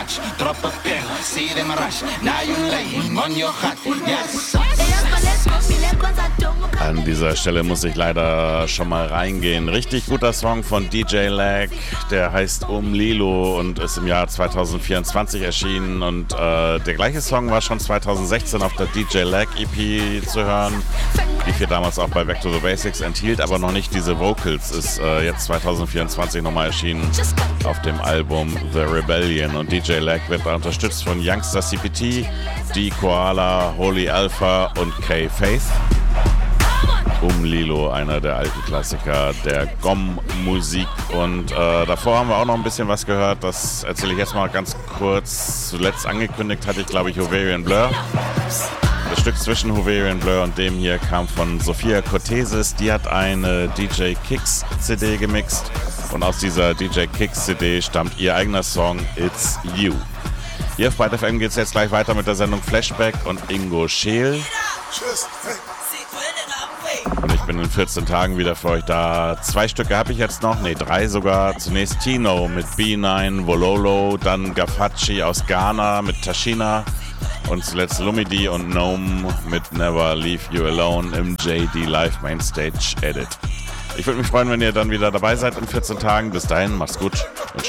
watch. Drop a pin, see them rush. Now you laying on your hut. Yes. An dieser Stelle muss ich leider schon mal reingehen. Richtig guter Song von DJ Lag, der heißt Lilo und ist im Jahr 2024 erschienen. Und der gleiche Song war schon 2016 auf der DJ Lag EP zu hören, die hier damals auch bei Back to the Basics enthielt, aber noch nicht diese Vocals. Ist jetzt 2024 nochmal erschienen auf dem Album The Rebellion. Und DJ Lag wird da unterstützt von Youngster CPT, D Koala, Holy Alpha und K Faith. Lilo, einer der alten Klassiker der GOM-Musik. Und davor haben wir auch noch ein bisschen was gehört. Das erzähle ich jetzt mal ganz kurz. Zuletzt angekündigt hatte ich, glaube ich, Hoverian Blur. Das Stück zwischen Hoverian Blur und dem hier kam von Sophia Cortesis. Die hat eine DJ Kicks CD gemixt. Und aus dieser DJ Kicks CD stammt ihr eigener Song It's You. Hier auf Byte FM geht es jetzt gleich weiter mit der Sendung Flashback und Ingo Scheel. Und ich bin in 14 Tagen wieder für euch da. 2 Stücke habe ich jetzt noch, 3 sogar. Zunächst Tino mit B9, Wololo, dann Gafachi aus Ghana mit Tashina und zuletzt Lumidi und Gnome mit Never Leave You Alone im JD Live Mainstage Edit. Ich würde mich freuen, wenn ihr dann wieder dabei seid in 14 Tagen. Bis dahin, macht's gut.